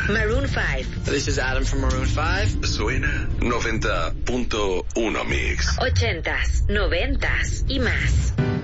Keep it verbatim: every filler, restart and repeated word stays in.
Maroon five. This is Adam from Maroon five. Suena noventa punto uno Mix. Ochentas, noventas y más.